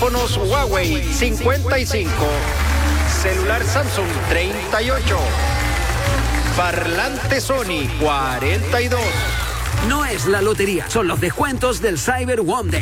Audífonos Huawei 55. Celular Samsung 38. Parlante Sony 42. No es la lotería, son los descuentos del Cyber One Day.